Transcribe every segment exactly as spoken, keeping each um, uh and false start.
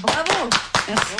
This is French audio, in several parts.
Bravo. Merci.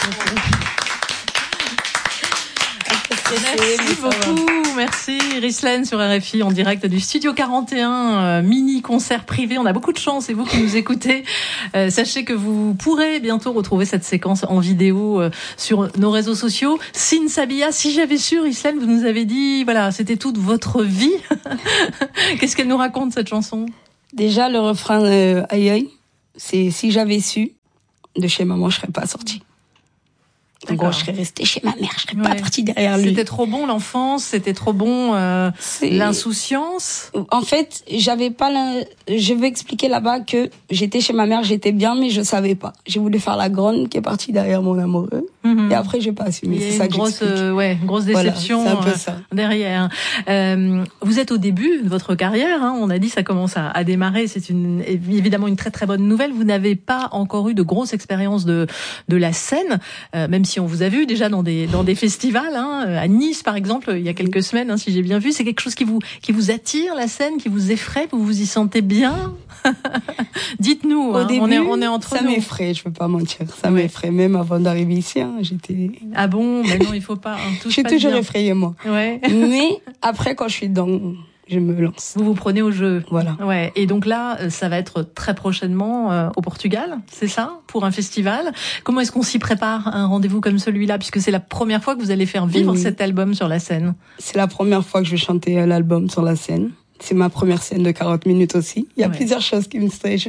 Merci beaucoup, merci Rislen sur R F I en direct du Studio quarante et un, euh, mini concert privé. On a beaucoup de chance, et vous qui nous écoutez, euh, sachez que vous pourrez bientôt retrouver cette séquence en vidéo euh, sur nos réseaux sociaux. Sin Sabia, si j'avais su, Rislen, vous nous avez dit, voilà, c'était toute votre vie. Qu'est-ce qu'elle nous raconte, cette chanson? Déjà, le refrain euh, aïe aïe, c'est si j'avais su, de chez maman, je serais pas sortie. En gros, je serais restée chez ma mère, je serais ouais. pas partie derrière lui. C'était trop bon l'enfance, c'était trop bon euh, l'insouciance. En fait, j'avais pas la... je veux expliquer là-bas que j'étais chez ma mère, j'étais bien, mais je savais pas. J'ai voulu faire la grande qui est partie derrière mon amoureux. Mm-hmm. Et après, j'ai pas assumé. C'est ça que grosse, euh, ouais, grosse déception voilà, c'est un peu ça. Euh, derrière. Euh, vous êtes au début de votre carrière, hein, on a dit ça commence à, à démarrer. C'est une, évidemment une très très bonne nouvelle. Vous n'avez pas encore eu de grosse expérience de de la scène, euh, même si on vous a vu déjà dans des dans des festivals, hein, à Nice par exemple, il y a quelques semaines, hein, si j'ai bien vu. C'est quelque chose qui vous qui vous attire, la scène, qui vous effraie, vous vous y sentez bien? Dites-nous. Au hein, début, on est on est entre ça nous. m'effraie, je veux pas mentir. Ça ouais. m'effraie même avant d'arriver ici. Hein, j'étais. Ah bon? Mais non, il faut pas. Hein, je suis toujours bien. effrayée moi. Ouais. Mais après, quand je suis dedans, je me lance. Vous vous prenez au jeu. Voilà. Ouais. Et donc là, ça va être très prochainement euh, au Portugal, c'est ça, pour un festival. Comment est-ce qu'on s'y prépare à un rendez-vous comme celui-là, puisque c'est la première fois que vous allez faire vivre oui. cet album sur la scène? C'est la première fois que je vais chanter l'album sur la scène. C'est ma première scène de quarante minutes aussi. Il y a ouais. plusieurs choses qui me stressent.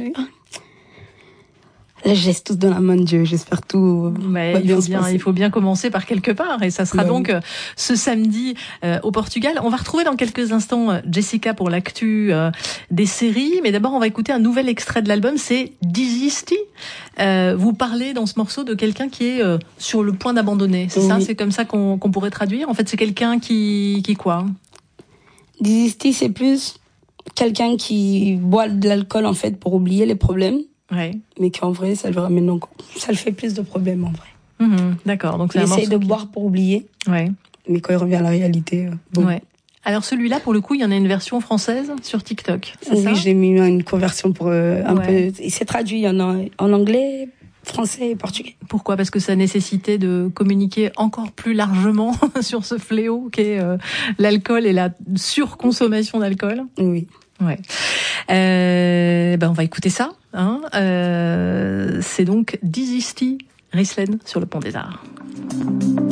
Là, je laisse tout dans la main de Dieu. J'espère tout Mais va il bien faut se bien, passer. Il faut bien commencer par quelque part. Et ça sera bah, donc oui. ce samedi euh, au Portugal. On va retrouver dans quelques instants euh, Jessica pour l'actu euh, des séries. Mais d'abord, on va écouter un nouvel extrait de l'album. C'est Desisti. Euh, vous parlez dans ce morceau de quelqu'un qui est euh, sur le point d'abandonner. C'est oui. ça? C'est comme ça qu'on, qu'on pourrait traduire? En fait, c'est quelqu'un qui, qui quoi? Desisti, c'est plus quelqu'un qui boit de l'alcool, en fait, pour oublier les problèmes. Ouais. Mais qu'en vrai, ça le ramène encore. Ça le fait plus de problèmes, en vrai. Mmh, d'accord. Donc, c'est il un essaye de qui... boire pour oublier. Ouais. Mais quand il revient à la réalité, euh, bon. Ouais. Alors, celui-là, pour le coup, il y en a une version française sur TikTok. C'est oui, ça? j'ai mis une conversion pour euh, un ouais. peu. Il s'est traduit, il y en a en anglais, français et portugais. Pourquoi? Parce que ça nécessitait de communiquer encore plus largement sur ce fléau qu'est euh, l'alcool et la surconsommation d'alcool. Oui. Ouais. Euh, ben on va écouter ça. Hein. Euh, c'est donc Desisti, Rislen sur le Pont des Arts.